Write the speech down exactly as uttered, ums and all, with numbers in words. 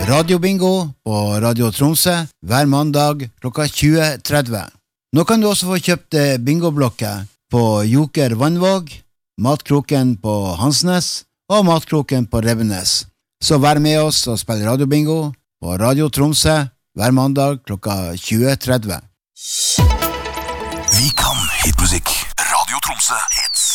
radiobingo på Radio Tromsø hver mandag klokka tjue tretti. Nå kan du også få kjøpt bingoblokker på Joker Vannvåg, Matkroken på Hansnes og Matkroken på Rebbenes. Så vær med oss og spill radiobingo på Radio Tromsø hver mandag klokka tjue tretti. Vi kan hitmusikk. Radio Tromsø hits.